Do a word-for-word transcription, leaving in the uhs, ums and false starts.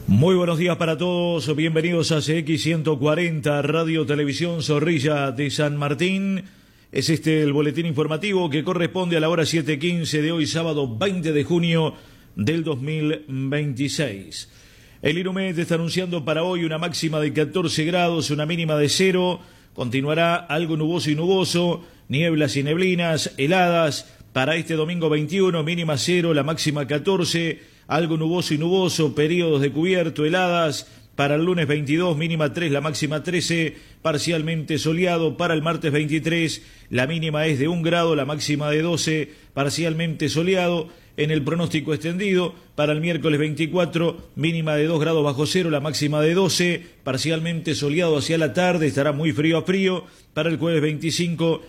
Muy buenos días para todos, bienvenidos a C X ciento cuarenta, Radio Televisión Zorrilla de San Martín. Es este el boletín informativo que corresponde a la hora siete quince de hoy, sábado veinte de junio del dos mil veintiséis. El INUMED está anunciando para hoy una máxima de catorce grados, una mínima de cero. Continuará algo nuboso y nuboso, nieblas y neblinas, heladas. Para este domingo veintiuno, mínima cero, la máxima catorce, algo nuboso y nuboso, periodos de cubierto, heladas. Para el lunes veintidós, mínima tres, la máxima trece, parcialmente soleado. Para el martes veintitrés, la mínima es de un grado, la máxima de doce, parcialmente soleado. En el pronóstico extendido, para el miércoles veinticuatro, mínima de dos grados bajo cero, la máxima de doce, parcialmente soleado hacia la tarde, estará muy frío a frío. Para el jueves veinticinco,